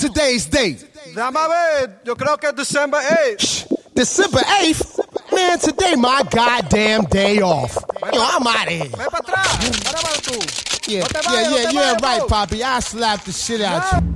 today's date? Dame a ver, yo creo que es December 8th. December 8th? Man, today my goddamn day off. Yo, I'm out of here. Ven para atrás. Para tú. Yeah, No te vayas, yeah, no te vayas, right, bro. Poppy. I slapped the shit out you.